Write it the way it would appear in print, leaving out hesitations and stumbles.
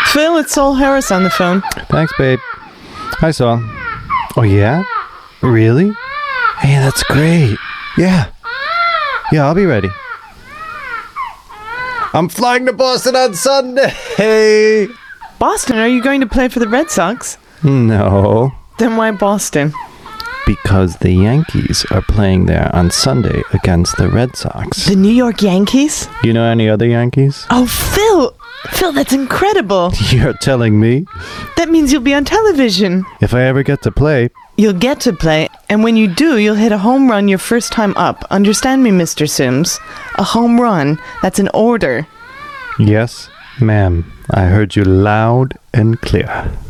Phil, it's Saul Harris on the phone. Thanks, babe. Hi, Saul. Oh, yeah? Really? Hey, that's great. Yeah. Yeah, I'll be ready. I'm flying to Boston on Sunday. Boston, are you going to play for the Red Sox? No. Then why Boston? Because the Yankees are playing there on Sunday against the Red Sox. The New York Yankees? You know any other Yankees? Oh, Phil! Phil, that's incredible. You're telling me? That means you'll be on television. If I ever get to play. You'll get to play, and when you do, you'll hit a home run your first time up. Understand me, Mr. Sims? A home run, that's an order. Yes, ma'am. I heard you loud and clear.